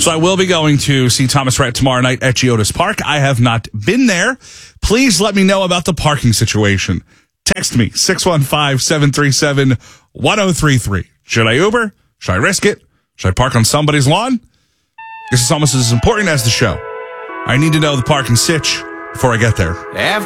So I will be going to see Thomas Rhett tomorrow night at Geodis Park. I have not been there. Please let me know about the parking situation. Text me, 615-737-1033. Should I Uber? Should I risk it? Should I park on somebody's lawn? This is almost as important as the show. I need to know the parking sitch before I get there.